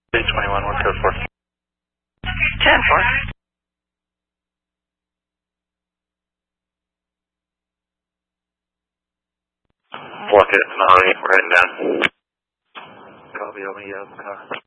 21, what's code for? 10-4. Block it, not already, we're heading down. Copy, I'll meet you out in the car.